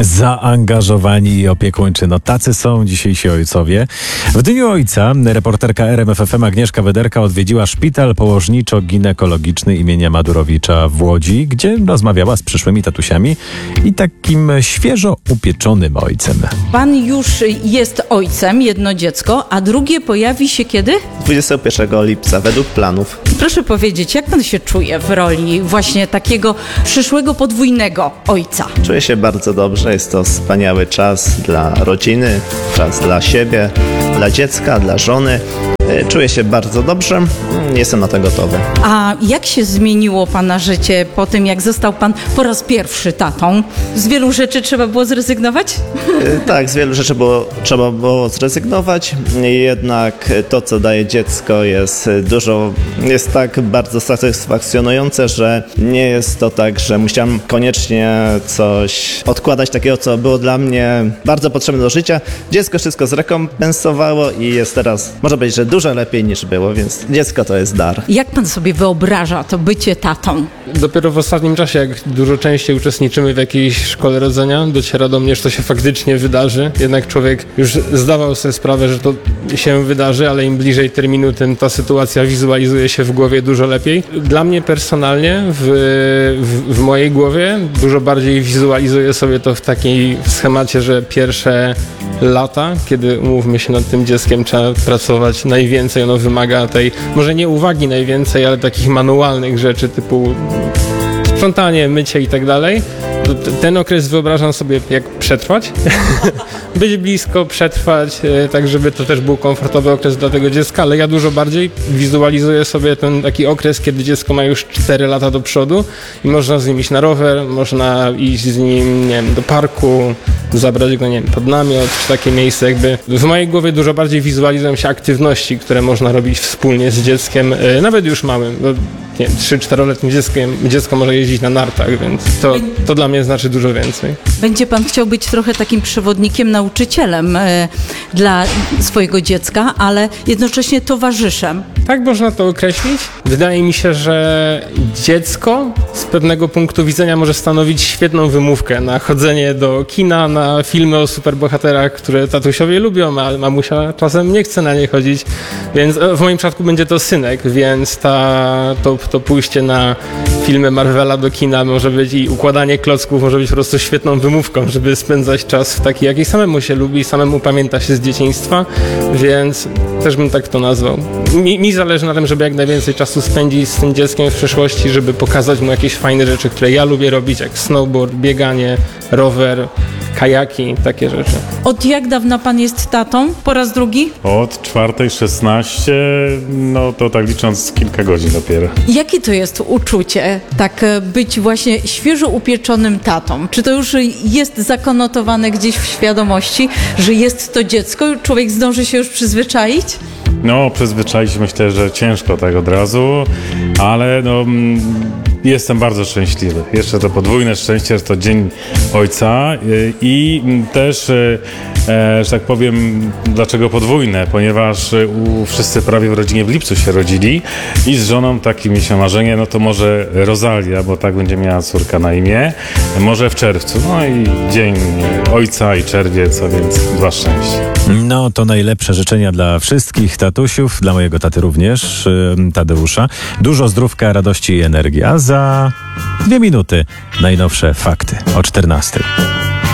Zaangażowani i opiekuńczy. No tacy są dzisiejsi ojcowie. W Dniu Ojca reporterka RMF FM Agnieszka Wederka odwiedziła szpital położniczo-ginekologiczny imienia Madurowicza w Łodzi, gdzie rozmawiała z przyszłymi tatusiami i takim świeżo upieczonym ojcem. Pan już jest ojcem, jedno dziecko, a drugie pojawi się kiedy? 21 lipca, według planów. Proszę powiedzieć, jak pan się czuje w roli właśnie takiego przyszłego podwójnego ojca? Czuję się bardzo dobrze, jest to wspaniały czas dla rodziny, czas dla siebie, dla dziecka, dla żony. Czuję się bardzo dobrze, jestem na to gotowy. A jak się zmieniło pana życie po tym, jak został pan po raz pierwszy tatą? Z wielu rzeczy trzeba było zrezygnować? Tak, z wielu rzeczy trzeba było zrezygnować, jednak to, co daje dziecko, jest tak bardzo satysfakcjonujące, że nie jest to tak, że musiałem koniecznie coś odkładać takiego, co było dla mnie bardzo potrzebne do życia. Dziecko wszystko zrekompensowało i jest teraz, można powiedzieć, że dużo lepiej niż było, więc dziecko to jest dar. Jak pan sobie wyobraża to bycie tatą? Dopiero w ostatnim czasie, jak dużo częściej uczestniczymy w jakiejś szkole rodzenia, dociera do mnie, że to się faktycznie wydarzy. Jednak człowiek już zdawał sobie sprawę, że to się wydarzy, ale im bliżej terminu, tym ta sytuacja wizualizuje się w głowie dużo lepiej. Dla mnie personalnie, w mojej głowie, dużo bardziej wizualizuję sobie to w takiej schemacie, że pierwsze lata, kiedy umówmy się nad tym dzieckiem, trzeba pracować najwięcej, ono wymaga tej, może nie uwagi najwięcej, ale takich manualnych rzeczy typu sprzątanie, mycie i tak dalej. Ten okres wyobrażam sobie, jak przetrwać, być blisko, przetrwać, tak żeby to też był komfortowy okres dla tego dziecka, ale ja dużo bardziej wizualizuję sobie ten taki okres, kiedy dziecko ma już 4 lata do przodu i można z nim iść na rower, można iść z nim, nie wiem, do parku, zabrać go, nie wiem, pod namiot, czy takie miejsce jakby. W mojej głowie dużo bardziej wizualizują się aktywności, które można robić wspólnie z dzieckiem, nawet już małym, bo, nie wiem, 3-4-letnim dziecko może jeździć na nartach, więc to dla mnie znaczy dużo więcej. Będzie pan chciał być trochę takim przewodnikiem, nauczycielem dla swojego dziecka, ale jednocześnie towarzyszem. Tak można to określić. Wydaje mi się, że dziecko z pewnego punktu widzenia może stanowić świetną wymówkę na chodzenie do kina, na filmy o superbohaterach, które tatusiowie lubią, a mamusia czasem nie chce na nie chodzić. Więc w moim przypadku będzie to synek, więc to pójście na filmy Marvela do kina może być i układanie klocków może być po prostu świetną wymówką, żeby spędzać czas w taki, jaki samemu się lubi, samemu pamięta się z dzieciństwa, więc też bym tak to nazwał. Mi zależy na tym, żeby jak najwięcej czasu spędzić z tym dzieckiem w przyszłości, żeby pokazać mu jakieś fajne rzeczy, które ja lubię robić, jak snowboard, bieganie, rower, kajaki, takie rzeczy. Od jak dawna pan jest tatą? Po raz drugi? Od 4:16, no to tak licząc kilka godzin dopiero. Jakie to jest uczucie, tak być właśnie świeżo upieczonym tatą? Czy to już jest zakonotowane gdzieś w świadomości, że jest to dziecko? Człowiek zdąży się już przyzwyczaić? No, przyzwyczaić myślę, że ciężko tak od razu, ale no, jestem bardzo szczęśliwy. Jeszcze to podwójne szczęście, że to Dzień Ojca i też, że tak powiem, dlaczego podwójne? Ponieważ wszyscy prawie w rodzinie w lipcu się rodzili i z żoną takie mieliśmy marzenie, no to może Rosalia, bo tak będzie miała córka na imię, może w czerwcu. No i Dzień Ojca i czerwiec, a więc 2 szczęścia. No to najlepsze życzenia dla wszystkich tatusiów, dla mojego taty również, Tadeusza. Dużo zdrówka, radości i energii. A za 2 minuty najnowsze fakty o 14:00.